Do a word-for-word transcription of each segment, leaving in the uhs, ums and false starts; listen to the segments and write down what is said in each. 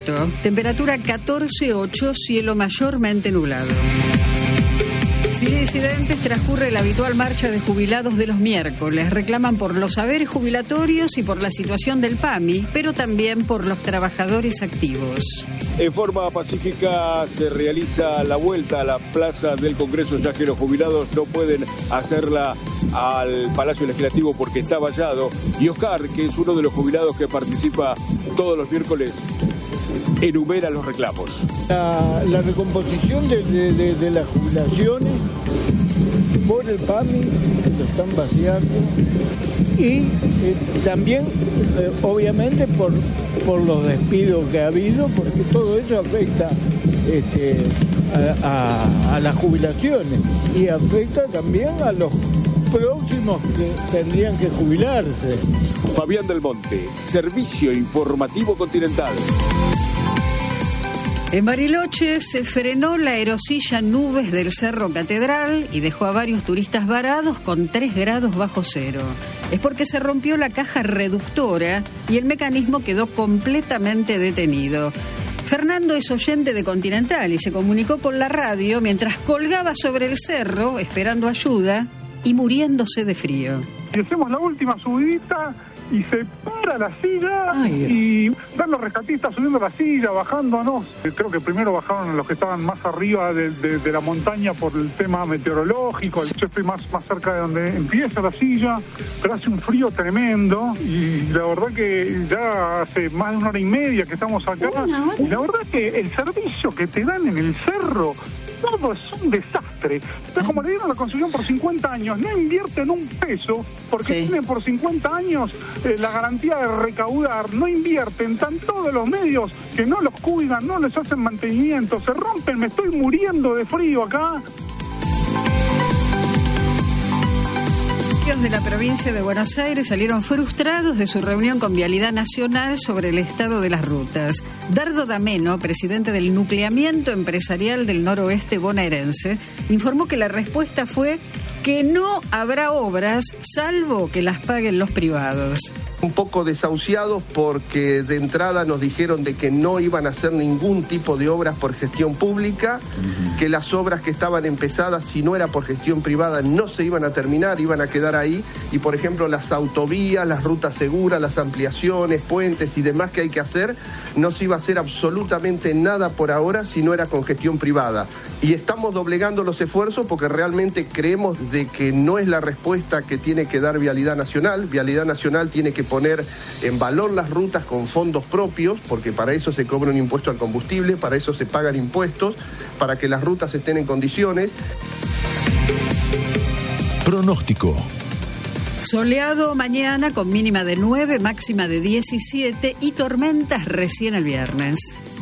agosto. Temperatura catorce coma ocho, cielo mayormente nublado. Sin incidentes transcurre la habitual marcha de jubilados de los miércoles. Reclaman por los haberes jubilatorios y por la situación del P A M I, pero también por los trabajadores activos. En forma pacífica se realiza la vuelta a la plaza del Congreso, ya que los jubilados no pueden hacerla al Palacio Legislativo porque está vallado. Y Oscar, que es uno de los jubilados que participa todos los miércoles, enumera los reclamos. La, la recomposición de, de, de, de las jubilaciones por el P A M I, que lo están vaciando, y eh, también, eh, obviamente, por, por los despidos que ha habido, porque todo eso afecta este, a, a, a las jubilaciones y afecta también a los próximos que tendrían que jubilarse. Fabián del Monte, Servicio Informativo Continental. En Bariloche se frenó la erosilla Nubes del Cerro Catedral y dejó a varios turistas varados con tres grados bajo cero. Es porque se rompió la caja reductora y el mecanismo quedó completamente detenido. Fernando es oyente de Continental y se comunicó con la radio mientras colgaba sobre el cerro esperando ayuda y muriéndose de frío. Y hacemos la última subidita y se para la silla. Ay, y van los rescatistas subiendo la silla, bajándonos. Creo que primero bajaron los que estaban más arriba de, de, de la montaña por el tema meteorológico. Yo estoy más, más cerca de donde empieza la silla, pero hace un frío tremendo y la verdad que ya hace más de una hora y media que estamos acá. Y la verdad que el servicio que te dan en el cerro, todo es un desastre. Entonces, como le dieron la concesión por cincuenta años, no invierten un peso, porque sí. Tienen por cincuenta años eh, la garantía de recaudar, no invierten, están todos los medios que no los cuidan, no les hacen mantenimiento, se rompen, me estoy muriendo de frío acá. De la provincia de Buenos Aires salieron frustrados de su reunión con Vialidad Nacional sobre el estado de las rutas. Dardo D'Ameno, presidente del Nucleamiento Empresarial del Noroeste bonaerense, informó que la respuesta fue que no habrá obras salvo que las paguen los privados. Un poco desahuciados porque de entrada nos dijeron de que no iban a hacer ningún tipo de obras por gestión pública, uh-huh. que las obras que estaban empezadas, si no era por gestión privada, no se iban a terminar, iban a quedar ahí, y por ejemplo las autovías, las rutas seguras, las ampliaciones, puentes y demás que hay que hacer, no se iba a hacer absolutamente nada por ahora si no era con gestión privada. Y estamos doblegando los esfuerzos porque realmente creemos de que no es la respuesta que tiene que dar Vialidad Nacional. Vialidad Nacional tiene que poner en valor las rutas con fondos propios, porque para eso se cobra un impuesto al combustible, para eso se pagan impuestos, para que las rutas estén en condiciones. Pronóstico. Soleado mañana con mínima de nueve, máxima de diecisiete y tormentas recién el viernes.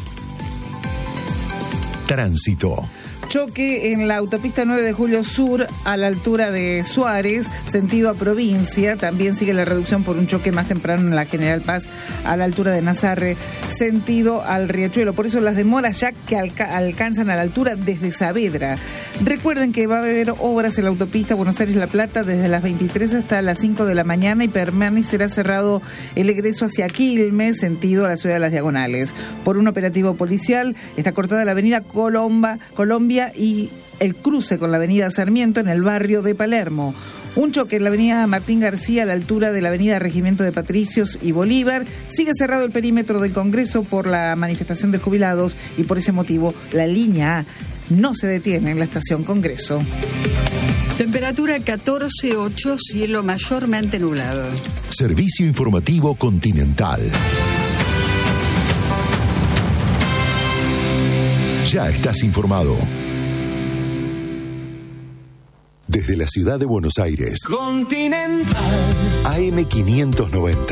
Tránsito. Choque en la autopista nueve de Julio Sur a la altura de Suárez, sentido a provincia. También sigue la reducción por un choque más temprano en la General Paz a la altura de Nazarre, sentido al Riachuelo. Por eso las demoras ya que alca- alcanzan a la altura desde Saavedra. Recuerden que va a haber obras en la autopista Buenos Aires-La Plata desde las veintitrés hasta las cinco de la mañana y permanecerá cerrado el egreso hacia Quilmes, sentido a la ciudad de Las Diagonales. Por un operativo policial está cortada la avenida Colomba, Colombia y el cruce con la avenida Sarmiento en el barrio de Palermo. Un choque en la avenida Martín García a la altura de la avenida Regimiento de Patricios y Bolívar. Sigue cerrado el perímetro del Congreso por la manifestación de jubilados y por ese motivo la línea A no se detiene en la estación Congreso. Temperatura catorce coma ocho, cielo mayormente nublado. Servicio Informativo Continental. Ya estás informado. Desde la ciudad de Buenos Aires, Continental A M quinientos noventa.